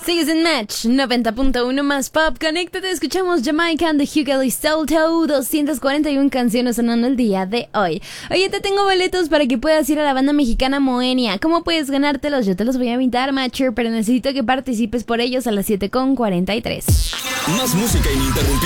Sigues en Match 90.1 más pop. Conéctate, escuchamos Jamaican de Hugo y Salto. 241 canciones sonando el día de hoy. Oye, te tengo boletos para que puedas ir a la banda mexicana Moenia. ¿Cómo puedes ganártelos? Yo te los voy a invitar, Matcher, pero necesito que participes por ellos a las 7:43. Más música ininterrumpida.